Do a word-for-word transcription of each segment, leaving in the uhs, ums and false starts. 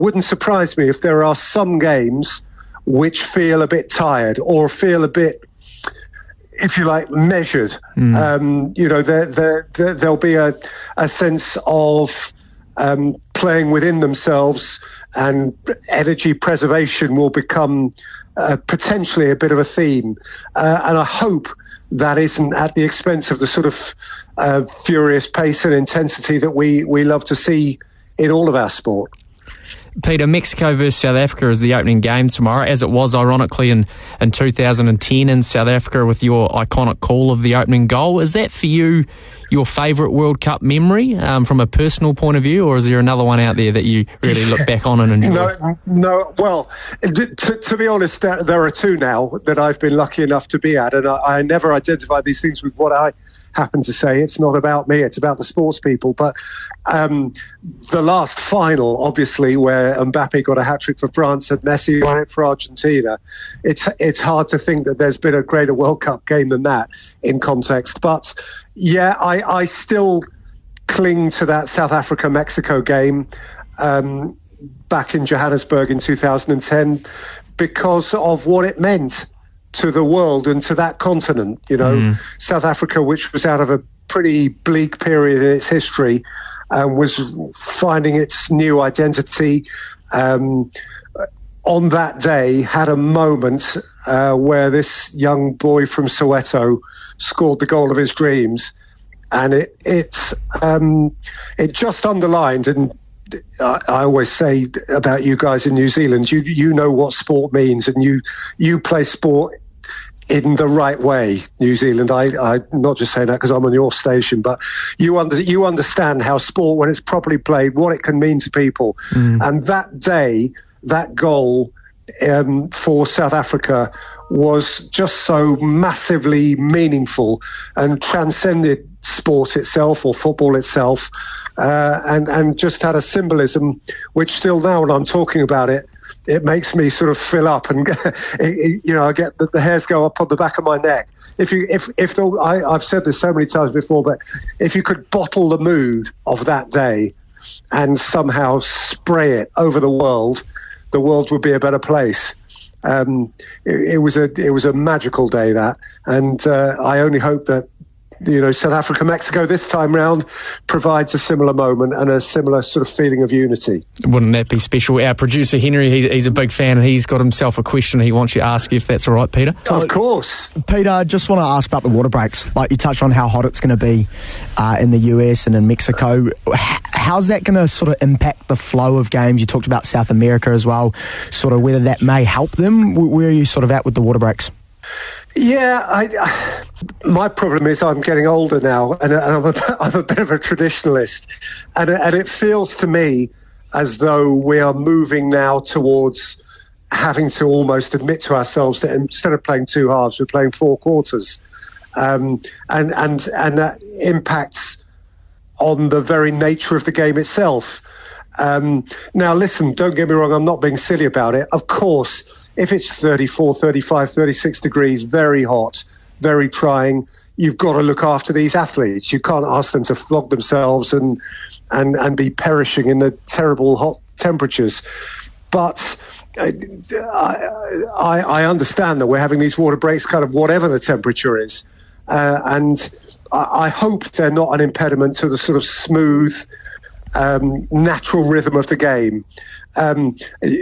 wouldn't surprise me if there are some games which feel a bit tired or feel a bit, if you like, measured. Mm. Um, you know, there, there, there, there'll be a, a sense of um, playing within themselves, and energy preservation will become uh, potentially a bit of a theme. Uh, and I hope that isn't at the expense of the sort of uh, furious pace and intensity that we, we love to see in all of our sport. Peter, Mexico versus South Africa is the opening game tomorrow, as it was ironically in, in two thousand ten in South Africa with your iconic call of the opening goal. Is that for you your favourite World Cup memory um, from a personal point of view, or is there another one out there that you really look back on and enjoy? No, no. Well, to, to be honest, there are two now that I've been lucky enough to be at, and I, I never identify these things with what I happen to say. It's not about me, it's about the sports people. But um, the last final, obviously, where Mbappe got a hat-trick for France and Messi won it for Argentina, it's it's hard to think that there's been a greater World Cup game than that in context. But yeah, I, I still cling to that South Africa-Mexico game um, back in Johannesburg in two thousand ten because of what it meant to the world and to that continent. You know, mm. South Africa, which was out of a pretty bleak period in its history, um, was finding its new identity. Um, on that day, had a moment uh, where this young boy from Soweto scored the goal of his dreams, and it it's um, it just underlined. And I, I always say about you guys in New Zealand, you you know what sport means, and you you play sport in the right way, New Zealand. I, I'm not just saying that because I'm on your station, but you under, you understand how sport, when it's properly played, what it can mean to people. Mm. And that day, that goal um, for South Africa was just so massively meaningful and transcended sport itself or football itself, uh, and, and just had a symbolism which still now, when I'm talking about it, it makes me sort of fill up, and you know, I get the, the hairs go up on the back of my neck. If you, if, if the, I, I've said this so many times before, but if you could bottle the mood of that day and somehow spray it over the world, the world would be a better place. Um, it, it was a, it was a magical day, that, and uh, I only hope that, you know, South Africa, Mexico this time round provides a similar moment and a similar sort of feeling of unity. Wouldn't that be special? Our producer Henry, he's, he's a big fan, and he's got himself a question he wants you to ask you, if that's all right, Peter. Of course. Peter, I just want to ask about the water breaks. Like, you touched on how hot it's going to be uh, in the U S and in Mexico. How's that going to sort of impact the flow of games? You talked about South America as well, sort of whether that may help them. Where are you sort of at with the water breaks? Yeah, I, I, my problem is I'm getting older now, and, and I'm, a, I'm a bit of a traditionalist, and, and it feels to me as though we are moving now towards having to almost admit to ourselves that instead of playing two halves, we're playing four quarters, um, and and and that impacts on the very nature of the game itself. Um, now, listen, don't get me wrong, I'm not being silly about it. Of course, if it's thirty-four, thirty-five, thirty-six degrees, very hot, very trying, you've got to look after these athletes. You can't ask them to flog themselves and and, and be perishing in the terrible hot temperatures. But I, I, I understand that we're having these water breaks kind of whatever the temperature is. Uh, and I, I hope they're not an impediment to the sort of smooth, um, natural rhythm of the game. Um,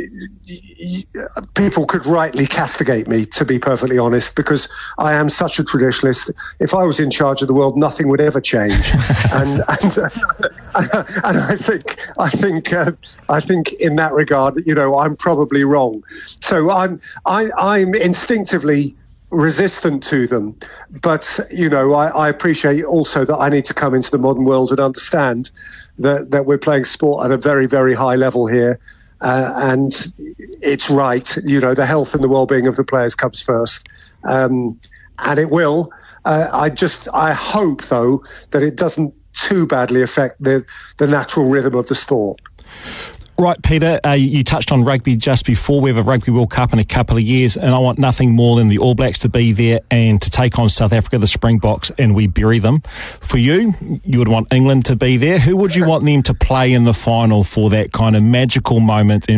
people could rightly castigate me, to be perfectly honest, because I am such a traditionalist. If I was in charge of the world, nothing would ever change. and and, and I think I think uh, I think in that regard, you know, I'm probably wrong. So I'm I, I'm instinctively resistant to them, but you know, I, I appreciate also that I need to come into the modern world and understand that that we're playing sport at a very, very high level here. Uh, and it's right, you know, the health and the well-being of the players comes first. Um, and it will. Uh, I just, I hope, though, that it doesn't too badly affect the, the natural rhythm of the sport. Right, Peter, uh, you touched on rugby just before. We have a Rugby World Cup in a couple of years, and I want nothing more than the All Blacks to be there and to take on South Africa, the Springboks, and we bury them. For you, you would want England to be there. Who would you want them to play in the final for that kind of magical moment in